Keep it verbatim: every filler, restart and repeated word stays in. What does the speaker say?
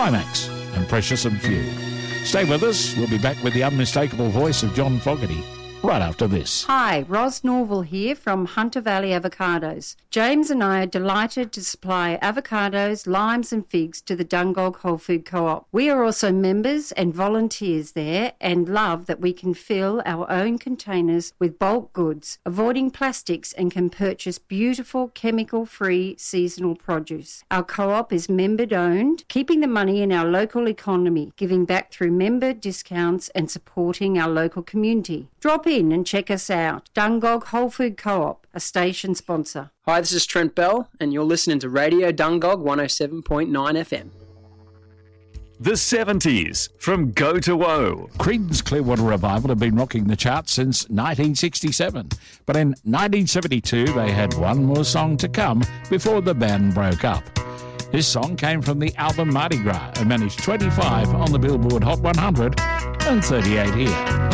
Climax and Precious and Few. Stay with us. We'll be back with the unmistakable voice of John Fogarty right after this. Hi, Ros Norval here from Hunter Valley Avocados. James and I are delighted to supply avocados, limes and figs to the Dungog Whole Food Co-op. We are also members and volunteers there and love that we can fill our own containers with bulk goods, avoiding plastics, and can purchase beautiful chemical-free seasonal produce. Our co-op is member-owned, keeping the money in our local economy, giving back through member discounts and supporting our local community. Drop in and check us out. Dungog Whole Food Co-op, a station sponsor. Hi, this is Trent Bell, and you're listening to Radio Dungog one oh seven point nine F M. The seventies, from Go to Woe. Creedence Clearwater Revival have been rocking the charts since nineteen sixty-seven, but in nineteen seventy-two they had one more song to come before the band broke up. This song came from the album Mardi Gras and managed twenty-five on the Billboard Hot one hundred and thirty-eight here.